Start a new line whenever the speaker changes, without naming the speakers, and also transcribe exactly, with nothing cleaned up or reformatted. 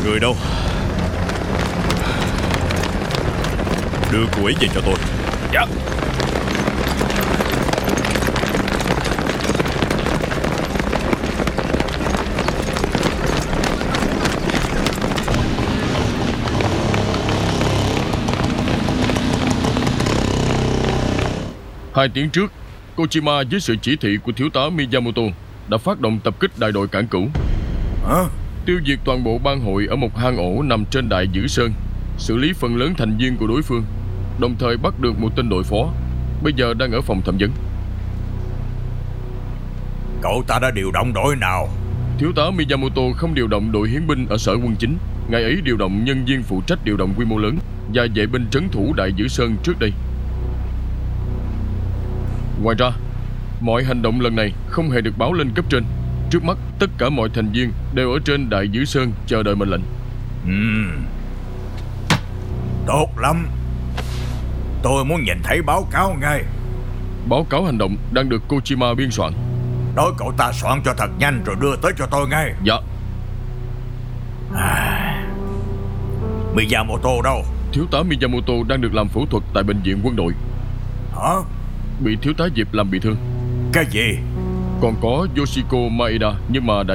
Người đâu? Đưa cô ấy về cho tôi.
Dạ.
Hai tiếng trước, Kojima dưới sự chỉ thị của thiếu tá Miyamoto đã phát động tập kích đại đội cảng cửu.
Hả?
Tiêu diệt toàn bộ bang hội ở một hang ổ nằm trên đại Dữ Sơn, xử lý phần lớn thành viên của đối phương, đồng thời bắt được một tên đội phó, bây giờ đang ở phòng thẩm vấn.
Cậu ta đã điều động đội nào?
Thiếu tá Miyamoto không điều động đội hiến binh ở sở quân chính. Ngài ấy điều động nhân viên phụ trách điều động quy mô lớn và vệ binh trấn thủ đại Dữ Sơn trước đây. Ngoài ra, mọi hành động lần này không hề được báo lên cấp trên. Trước mắt, tất cả mọi thành viên đều ở trên đại Dữ Sơn chờ đợi mệnh lệnh.
Ừm. Tốt lắm. Tôi muốn nhìn thấy báo cáo ngay.
Báo cáo hành động đang được Kojima biên soạn.
Nói cậu ta soạn cho thật nhanh rồi đưa tới cho tôi ngay.
Dạ.
À, Miyamoto đâu?
Thiếu tá Miyamoto đang được làm phẫu thuật tại bệnh viện quân đội.
Hả?
Bị thiếu tá Diệp làm bị thương.
Cái gì?
Còn có Yoshiko Maeda nhưng mà đã